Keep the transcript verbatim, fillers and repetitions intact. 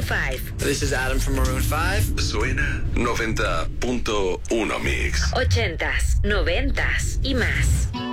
five. This is Adam from Maroon five. Suena noventa punto uno Mix. Ochentas, noventas y más.